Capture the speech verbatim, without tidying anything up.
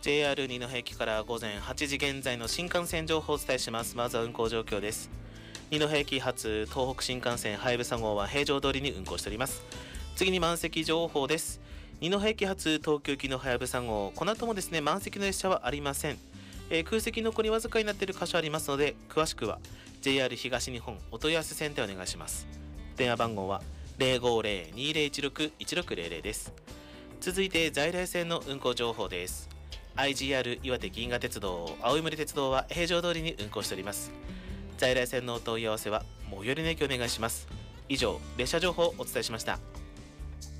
ジェイアール 二戸駅から午前はちじ現在の新幹線情報をお伝えします。まずは運行状況です。二戸駅発東北新幹線はやぶさ号は平常通りに運行しております。次に満席情報です。二戸駅発東京行きのはやぶさ号、この後もですね満席の列車はありません。えー、空席残りわずかになっている箇所ありますので、詳しくは ジェイアール 東日本お問い合わせセンターお願いします。電話番号は ゼロごゼロ にゼロいちろく いちろくゼロゼロです。続いて在来線の運行情報です。アイジーアール 岩手銀河鉄道、青い森鉄道は平常通りに運行しております。在来線のお問い合わせは最寄りの駅お願いします。以上、列車情報をお伝えしました。